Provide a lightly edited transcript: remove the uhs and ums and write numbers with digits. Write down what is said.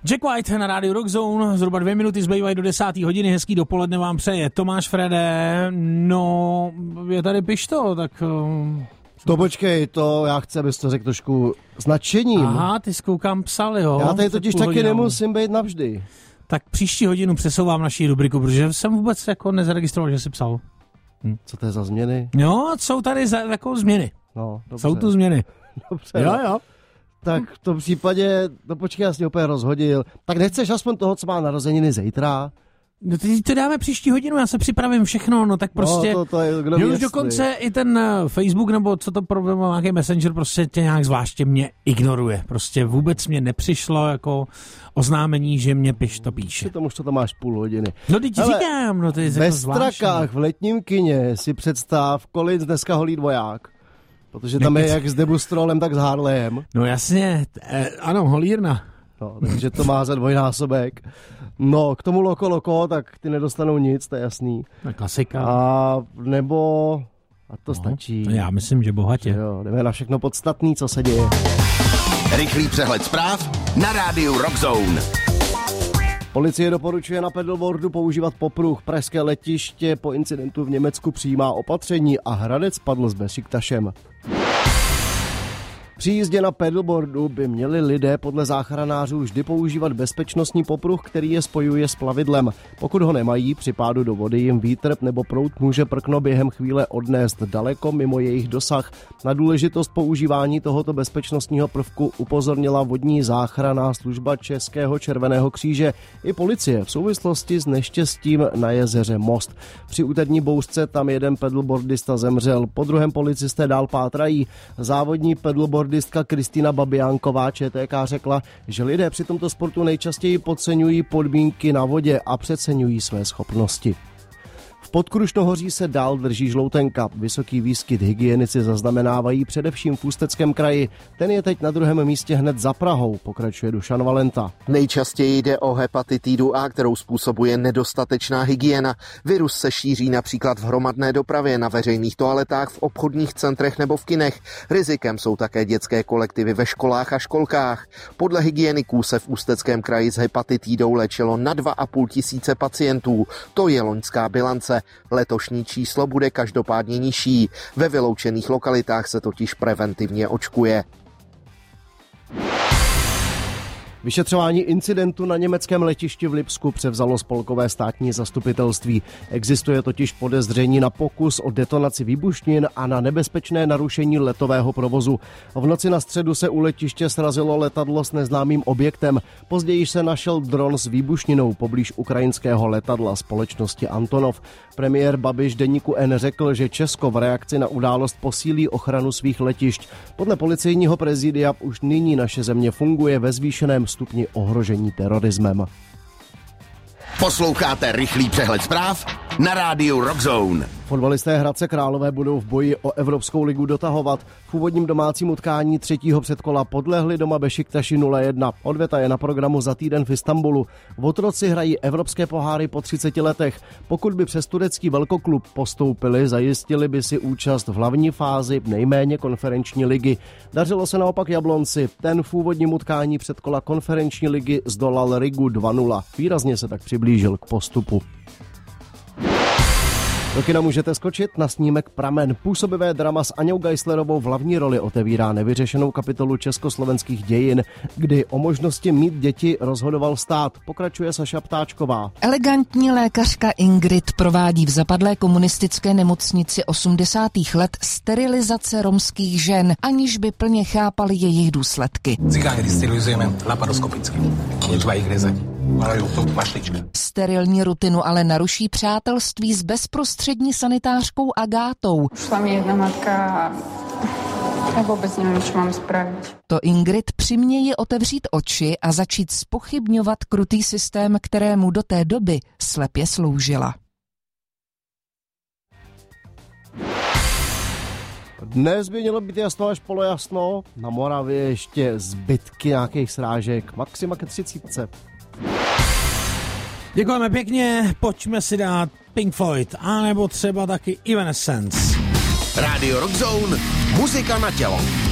Jack White na rádiu Rock Zone, zhruba 2 minuty zbývají do 10. hodiny, hezký dopoledne vám přeje Tomáš Frede. No, je tady Pišto, tak... To počkej, to já chci, abys to řekl trošku s nadšením. Aha, ty zkoukám psal, jo. Já tady totiž taky nemusím být navždy. Tak příští hodinu přesouvám naší rubriku, protože jsem vůbec jako nezaregistroval, že jsi psal. Co to je za změny? No, jsou tady jako změny. No, dobře. Jsou tu změny. Dobře. Jo. Tak v tom případě, no počkej, já jsem úplně rozhodil. Tak nechceš aspoň toho, co má narozeniny zítra? No teď to dáme příští hodinu, já se připravím všechno, no tak prostě... No, to je, kdo už dokonce i ten Facebook, nebo co to problém, nějaký Messenger, prostě tě nějak zvláště mě ignoruje. Prostě vůbec mě nepřišlo jako oznámení, že mě Pišto píše. Tomu už to máš půl hodiny. No teď říkám, no to je ve jako zvláštní. Strakách v letním kině si představ, kolik dneska holí dvoják. Protože tam je jak s Debustrolem, tak s Harleyem. No jasně, ano, holírna. No, takže to má za dvojnásobek. No, k tomu loko, tak ty nedostanou nic, to je jasný. Klasika. A nebo... A to stačí. Já myslím, že bohatě. Jo, jdeme na všechno podstatný, co se děje. Rychlý přehled zpráv na rádiu Rock Zone. Policie doporučuje na pedalboardu používat popruh. Pražské letiště po incidentu v Německu přijímá opatření a Hradec padl s Bešiktašem. Při jízdě na pedalboardu by měli lidé podle záchranářů vždy používat bezpečnostní popruh, který je spojuje s plavidlem. Pokud ho nemají, při pádu do vody jim vítr nebo proud může prkno během chvíle odnést daleko mimo jejich dosah. Na důležitost používání tohoto bezpečnostního prvku upozornila vodní záchranná služba Českého červeného kříže i policie v souvislosti s neštěstím na jezeře Most. Při úterní bouřce tam jeden pedalboardista zemřel, po druhém policisté dál pátrají. Závodní pedalboardistka Kristýna Babiánková ČTK řekla, že lidé při tomto sportu nejčastěji podceňují podmínky na vodě a přeceňují své schopnosti. V Podkrušnohoří se dál drží žloutenka. Vysoký výskyt hygienici zaznamenávají především v Ústeckém kraji. Ten je teď na druhém místě hned za Prahou, pokračuje Dušan Valenta. Nejčastěji jde o hepatitidu A, kterou způsobuje nedostatečná hygiena. Virus se šíří například v hromadné dopravě, na veřejných toaletách, v obchodních centrech nebo v kinech. Rizikem jsou také dětské kolektivy ve školách a školkách. Podle hygieniků se v Ústeckém kraji s hepatitidou léčilo na 2,5 tisíce pacientů. To je loňská bilance. Letošní číslo bude každopádně nižší. Ve vyloučených lokalitách se totiž preventivně očkuje. Vyšetřování incidentu na německém letišti v Lipsku převzalo spolkové státní zastupitelství. Existuje totiž podezření na pokus o detonaci výbušnin a na nebezpečné narušení letového provozu. V noci na středu se u letiště srazilo letadlo s neznámým objektem. Později se našel dron s výbušninou poblíž ukrajinského letadla společnosti Antonov. Premiér Babiš deníku N řekl, že Česko v reakci na událost posílí ochranu svých letišť. Podle policejního prezidia už nyní naše země funguje ve zvýšeném stupni ohrožení terorismem. Posloucháte rychlý přehled zpráv na rádiu Rock Zone. Fotbalisté Hradce Králové budou v boji o Evropskou ligu dotahovat. V úvodním domácím utkání třetího předkola podlehli doma Bešiktaši 0-1. Odveta je na programu za týden v Istanbulu. Otroci hrají evropské poháry po 30 letech. Pokud by přes turecký velkoklub postoupili, zajistili by si účast v hlavní fázi nejméně konferenční ligy. Dařilo se naopak Jablonci. Ten v úvodním utkání předkola konferenční ligy zdolal Rigu 2-0. Výrazně se tak přiblížil k postupu. Do kina můžete skočit na snímek Pramen. Působivé drama s Aňou Geislerovou v hlavní roli otevírá nevyřešenou kapitolu československých dějin, kdy o možnosti mít děti rozhodoval stát. Pokračuje Saša Ptáčková. Elegantní lékařka Ingrid provádí v zapadlé komunistické nemocnici 80. let sterilizace romských žen, aniž by plně chápali jejich důsledky. Cigány sterilizujeme laparoskopicky. Je třeba jich rezat. Sterilní rutinu ale naruší přátelství s bezprostřední sanitářkou Agátou. Šla mi jedna matka a já vůbec nevím, co mám spravit. To Ingrid přiměje otevřít oči a začít zpochybňovat krutý systém, kterému do té doby slepě sloužila. Dnes by mělo být jasno až polojasno. Na Moravě ještě zbytky nějakých srážek. Maxima ke 30. Děkujeme pěkně, pojďme si dát Pink Floyd, anebo třeba taky Evanescence. Radio Rock Zone, muzika na tělo.